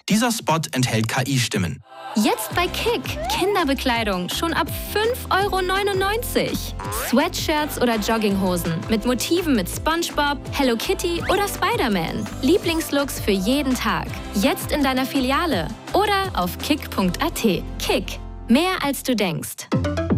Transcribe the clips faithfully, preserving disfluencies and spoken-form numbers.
Dieser Spot enthält K I-Stimmen. Jetzt bei Kick. Kinderbekleidung schon ab fünf Euro neunundneunzig. Sweatshirts oder Jogginghosen mit Motiven mit SpongeBob, Hello Kitty oder Spider-Man. Lieblingslooks für jeden Tag. Jetzt in deiner Filiale oder auf kick punkt a t. Kick. Mehr als du denkst.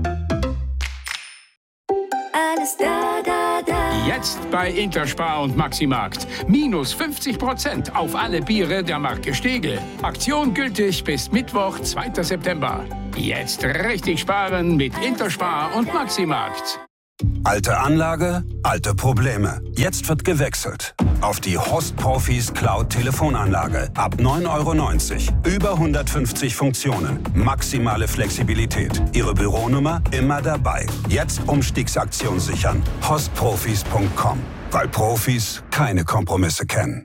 Alles da, da, da. Jetzt bei Interspar und Maximarkt. Minus fünfzig Prozent auf alle Biere der Marke Stegel. Aktion gültig bis Mittwoch, zweiter September. Jetzt richtig sparen mit Interspar und Maximarkt. Alte Anlage, alte Probleme. Jetzt wird gewechselt. Auf die Host Profis Cloud Telefonanlage. Ab neun Euro neunzig. Über hundertfünfzig Funktionen. Maximale Flexibilität. Ihre Büronummer immer dabei. Jetzt Umstiegsaktion sichern. host profis punkt com. Weil Profis keine Kompromisse kennen.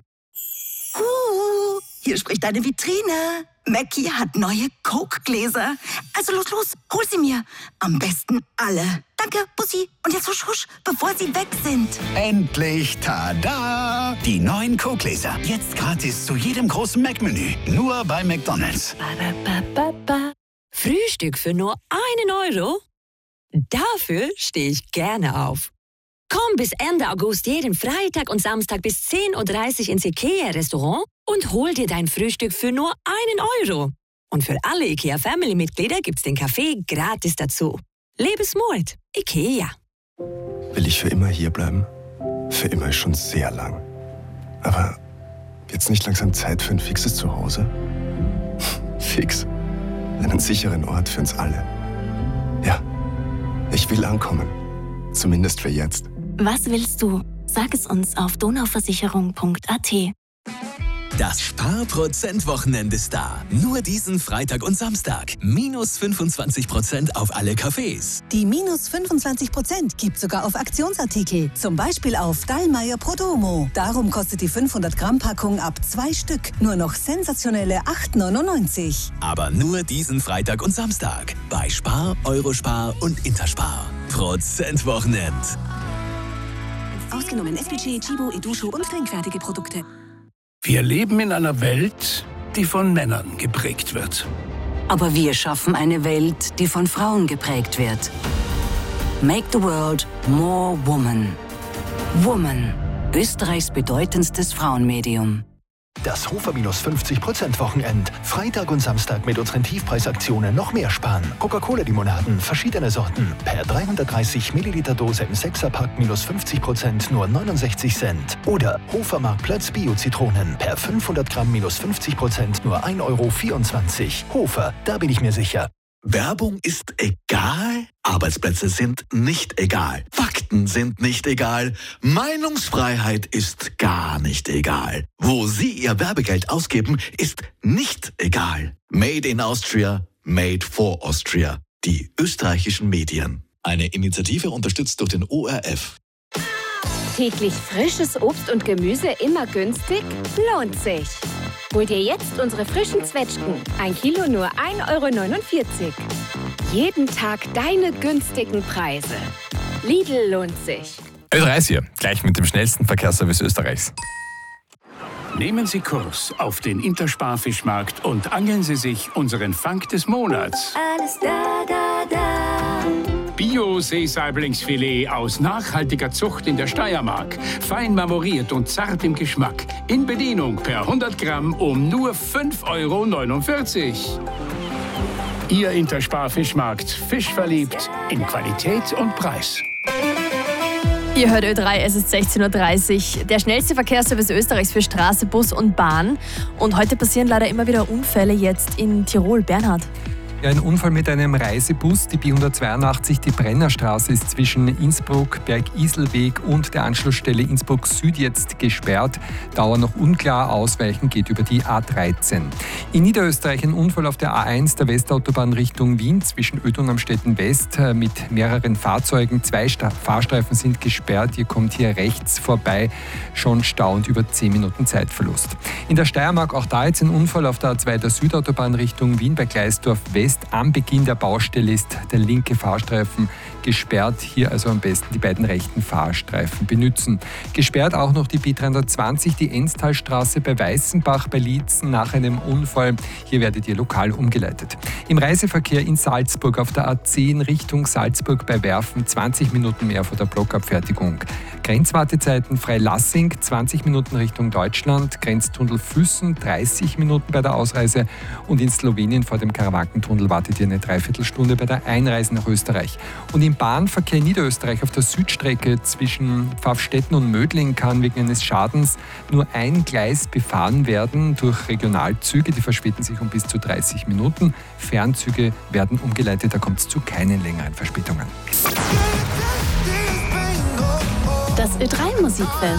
Uh, hier spricht deine Vitrine. Mackie hat neue Coke-Gläser. Also los, los, hol sie mir. Am besten alle. Danke, Bussi. Und jetzt husch, husch, bevor sie weg sind. Endlich, tada! Die neuen Coke-Gläser. Jetzt gratis zu jedem großen Mac-Menü. Nur bei McDonald's. Ba, ba, ba, ba. Frühstück für nur einen Euro? Dafür stehe ich gerne auf. Komm bis Ende August jeden Freitag und Samstag bis zehn Uhr dreißig ins IKEA-Restaurant und hol dir dein Frühstück für nur einen Euro. Und für alle IKEA-Family-Mitglieder gibt's den Kaffee gratis dazu. Lebensmut. IKEA. Will ich für immer hier bleiben? Für immer ist schon sehr lang. Aber wird's nicht langsam Zeit für ein fixes Zuhause? Fix. Einen sicheren Ort für uns alle. Ja, ich will ankommen. Zumindest für jetzt. Was willst du? Sag es uns auf donauversicherung punkt a t. Das Spar-Prozent-Wochenende ist da. Nur diesen Freitag und Samstag. Minus fünfundzwanzig Prozent auf alle Cafés. Die minus fünfundzwanzig Prozent gibt sogar auf Aktionsartikel. Zum Beispiel auf Dallmayr Prodomo. Darum kostet die fünfhundert Gramm Packung ab zwei Stück nur noch sensationelle acht neunundneunzig. Aber nur diesen Freitag und Samstag. Bei Spar, Eurospar und Interspar. Prozent-Wochenend. Ausgenommen S P G, Chibo, Edusho und trinkfertige Produkte. Wir leben in einer Welt, die von Männern geprägt wird. Aber wir schaffen eine Welt, die von Frauen geprägt wird. Make the world more woman. Woman. Österreichs bedeutendstes Frauenmedium. Das Hofer minus fünfzig Prozent Wochenend. Freitag und Samstag mit unseren Tiefpreisaktionen noch mehr sparen. Coca-Cola-Limonaden, verschiedene Sorten. Per dreihundertdreißig Milliliter Dose im Sechserpack minus fünfzig Prozent nur neunundsechzig Cent. Oder Hofer Marktplatz Bio-Zitronen. Per fünfhundert Gramm minus fünfzig Prozent nur ein Euro vierundzwanzig. Hofer, da bin ich mir sicher. Werbung ist egal, Arbeitsplätze sind nicht egal, Fakten sind nicht egal, Meinungsfreiheit ist gar nicht egal. Wo Sie Ihr Werbegeld ausgeben, ist nicht egal. Made in Austria, made for Austria. Die österreichischen Medien. Eine Initiative unterstützt durch den O R F. Täglich frisches Obst und Gemüse immer günstig? Lohnt sich. Hol dir jetzt unsere frischen Zwetschgen. Ein Kilo nur ein Euro neunundvierzig. Jeden Tag deine günstigen Preise. Lidl lohnt sich. Ö drei ist hier, gleich mit dem schnellsten Verkehrsservice Österreichs. Nehmen Sie Kurs auf den Interspar-Fischmarkt und angeln Sie sich unseren Fang des Monats. Alles da, da, da. Bio-Seesaiblingsfilet aus nachhaltiger Zucht in der Steiermark. Fein marmoriert und zart im Geschmack. In Bedienung per hundert Gramm um nur fünf Euro neunundvierzig. Ihr Interspar-Fischmarkt. Fisch verliebt in Qualität und Preis. Ihr hört Ö drei, es ist sechzehn Uhr dreißig. Der schnellste Verkehrsservice Österreichs für Straße, Bus und Bahn. Und heute passieren leider immer wieder Unfälle, jetzt in Tirol. Bernhard. Ja, ein Unfall mit einem Reisebus. Die B hundertzweiundachtzig, die Brennerstraße, ist zwischen Innsbruck, Bergiselweg und der Anschlussstelle Innsbruck Süd jetzt gesperrt. Dauer noch unklar, Ausweichen geht über die A dreizehn. In Niederösterreich ein Unfall auf der A eins der Westautobahn Richtung Wien zwischen Ödon am Stetten West mit mehreren Fahrzeugen. Zwei Sta- Fahrstreifen sind gesperrt. Ihr kommt hier rechts vorbei. Schon Stau und über zehn Minuten Zeitverlust. In der Steiermark auch da jetzt ein Unfall auf der A zwei der Südautobahn Richtung Wien bei Gleisdorf West. Am Beginn der Baustelle ist der linke Fahrstreifen gesperrt. Hier also am besten die beiden rechten Fahrstreifen benutzen. Gesperrt auch noch die B dreihundertzwanzig, die Enztalstraße bei Weißenbach bei Liezen nach einem Unfall. Hier werdet ihr lokal umgeleitet. Im Reiseverkehr in Salzburg auf der A zehn Richtung Salzburg bei Werfen zwanzig Minuten mehr vor der Blockabfertigung. Grenzwartezeiten Freilassing zwanzig Minuten Richtung Deutschland, Grenztunnel Füssen dreißig Minuten bei der Ausreise und in Slowenien vor dem Karawankentunnel wartet ihr eine Dreiviertelstunde bei der Einreise nach Österreich. Und im Bahnverkehr in Niederösterreich auf der Südstrecke zwischen Pfaffstätten und Mödling kann wegen eines Schadens nur ein Gleis befahren werden durch Regionalzüge, die verspäten sich um bis zu dreißig Minuten. Fernzüge werden umgeleitet, da kommt es zu keinen längeren Verspätungen. Das Ö drei Musikfest.